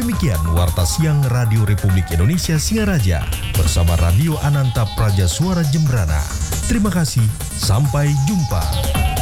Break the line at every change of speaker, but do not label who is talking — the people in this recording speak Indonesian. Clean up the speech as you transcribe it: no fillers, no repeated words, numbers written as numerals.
Demikian Warta Siang Radio Republik Indonesia Singaraja bersama Radio Ananta Praja Suara Jembrana. Terima kasih, sampai jumpa.